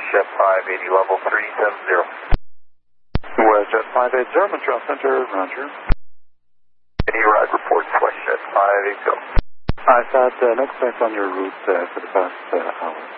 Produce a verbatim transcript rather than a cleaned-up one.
WestJet five eighty, level three seventy. WestJet five eighty, Montreal Center, Roger. Any ride reports, WestJet five eighty. I've had uh, no complaints on your route uh, for the past uh, hour.